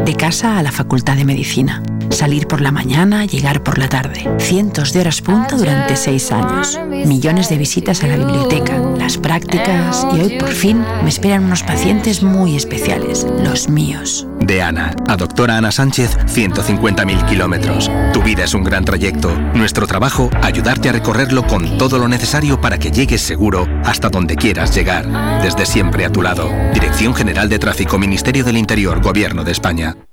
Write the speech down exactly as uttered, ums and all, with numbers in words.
De casa a la Facultad de Medicina. Salir por la mañana, llegar por la tarde. Cientos de horas punta durante seis años. Millones de visitas a la biblioteca, las prácticas y hoy por fin me esperan unos pacientes muy especiales, los míos. De Ana a doctora Ana Sánchez, ciento cincuenta mil kilómetros. Tu vida es un gran trayecto. Nuestro trabajo, ayudarte a recorrerlo con todo lo necesario para que llegues seguro hasta donde quieras llegar. Desde siempre a tu lado. Dirección General de Tráfico, Ministerio del Interior, Gobierno de España.